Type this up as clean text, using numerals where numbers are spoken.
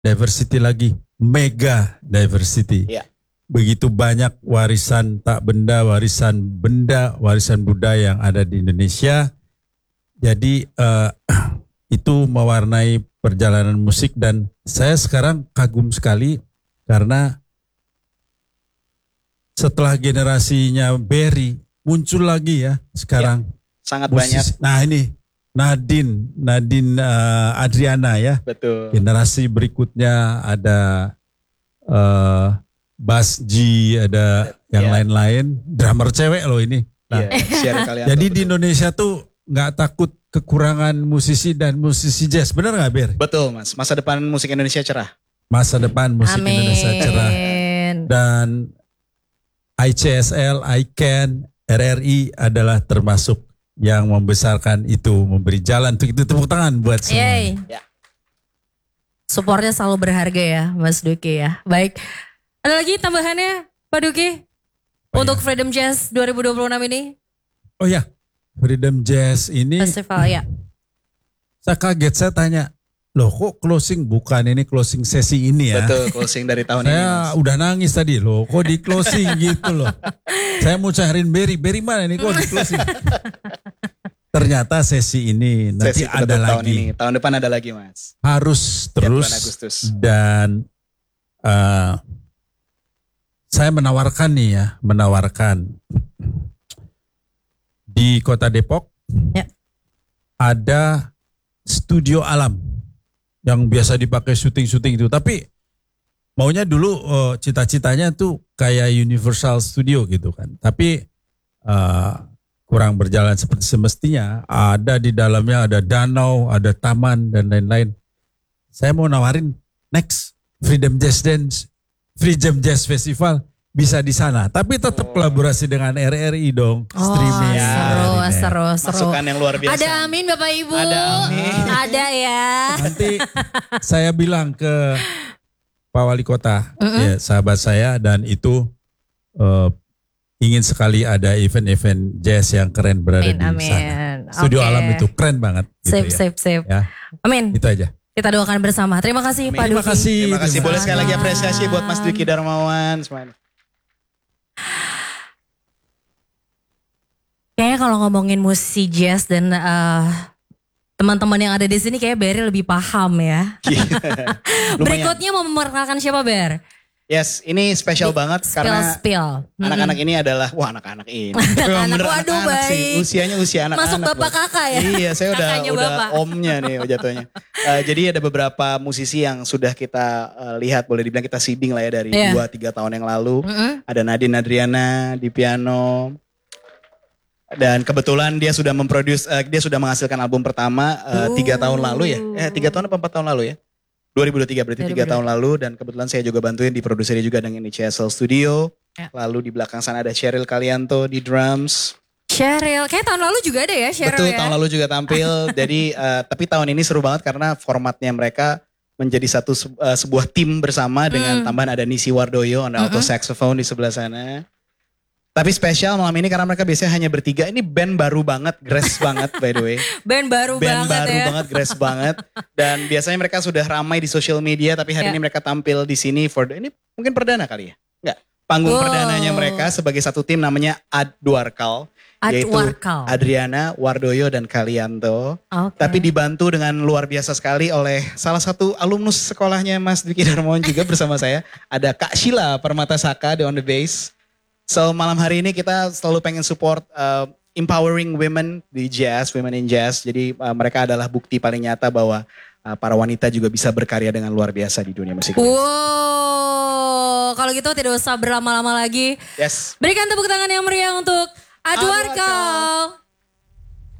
diversity lagi, mega diversity. Iya. Begitu banyak warisan tak benda, warisan budaya yang ada di Indonesia. Jadi itu mewarnai perjalanan musik dan saya sekarang kagum sekali karena setelah generasinya Berry muncul lagi ya sekarang. Ya, sangat banyak. Nah ini Nadine Adriana ya. Betul. Generasi berikutnya ada Bas G, ada yang lain-lain. Drummer cewek loh ini. Nah, jadi di Indonesia tuh nggak takut kekurangan musisi dan musisi jazz. Benar nggak Ber? Betul Mas. Masa depan musik Indonesia cerah. Masa depan musik Indonesia cerah. Dan ICSL, ICANN, RRI adalah termasuk yang membesarkan itu, memberi jalan untuk itu. Tepuk tangan buat semua. Ya. Supportnya selalu berharga ya Mas Duki ya. Baik, ada lagi tambahannya Pak Duki untuk Freedom Jazz 2026 ini? Oh ya, Freedom Jazz ini festival ya. Saya kaget, saya tanya, loh kok closing, bukan ini closing sesi ini ya? Betul, closing dari tahun ini. Saya udah nangis tadi loh, kok di closing gitu loh. Saya mau cariin Berry mana nih kok di closing. Ternyata sesi ini nanti ada lagi. Tahun depan ada lagi Mas. Harus terus dan saya menawarkan di Kota Depok ada studio alam yang biasa dipakai syuting-syuting itu. Tapi maunya dulu cita-citanya tuh kayak Universal Studio gitu kan. Tapi kurang berjalan seperti semestinya. Ada di dalamnya ada danau, ada taman dan lain-lain. Saya mau nawarin next Freedom Jazz Festival bisa di sana. Tapi tetap kolaborasi dengan RRI dong. Streaming. Seru. Masukan yang luar biasa. Ada amin Bapak Ibu. Ada amin. Ada ya. Nanti saya bilang ke Pak Wali Kota, ya, sahabat saya, dan itu ingin sekali ada event-event jazz yang keren berada di sana. Studio alam itu keren banget. Sip. Ya. Amin. Itu aja. Kita doakan bersama. Terima kasih Pak Duki. Terima kasih. Boleh sekali lagi apresiasi buat Mas Duki Darmawan. Kayaknya kalau ngomongin musisi jazz dan teman-teman yang ada di sini kayak Berry lebih paham ya. Berikutnya mau memperkenalkan siapa Ber? Yes, ini spesial banget karena anak-anak ini adalah, anak-anak ini. Waduh baik. Usianya usia anak-anak. Masuk bapak kakak ya? Iya, saya udah omnya nih jatuhnya. Jadi ada beberapa musisi yang sudah kita lihat, boleh dibilang kita seeding lah ya dari 2-3 tahun yang lalu. Ada Nadine Adriana di piano. Dan kebetulan dia sudah dia sudah menghasilkan album pertama 3 tahun lalu ya. 3 tahun apa 4 tahun lalu ya? 2023 berarti 3 tahun lalu, dan kebetulan saya juga bantuin di produsernya juga dengan ICSL Studio. Lalu di belakang sana ada Cheryl Kalianto di drums. Cheryl, kayak tahun lalu juga ada ya Cheryl. Betul, tahun lalu juga tampil. Jadi tapi tahun ini seru banget karena formatnya mereka menjadi sebuah tim bersama dengan tambahan ada Nisi Wardoyo, ada alto saxophone di sebelah sana. Tapi spesial malam ini karena mereka biasanya hanya bertiga. Ini band baru banget, grass banget by the way. Band baru banget, grass banget. Dan biasanya mereka sudah ramai di social media, tapi hari ini mereka tampil di sini ini mungkin perdana kali ya? Enggak. Panggung perdananya mereka sebagai satu tim namanya Adwarkal. Yaitu Adriana, Wardoyo, dan Kalianto. Tapi dibantu dengan luar biasa sekali oleh salah satu alumnus sekolahnya Mas Duki Darmawan juga bersama saya. Ada Kak Sheila Permatasaka di on the bass. So malam hari ini kita selalu pengen support empowering women di jazz, women in jazz. Jadi mereka adalah bukti paling nyata bahwa para wanita juga bisa berkarya dengan luar biasa di dunia musik. Wow, kalau gitu tidak usah berlama-lama lagi. Yes. Berikan tepuk tangan yang meriah untuk Adwarkal.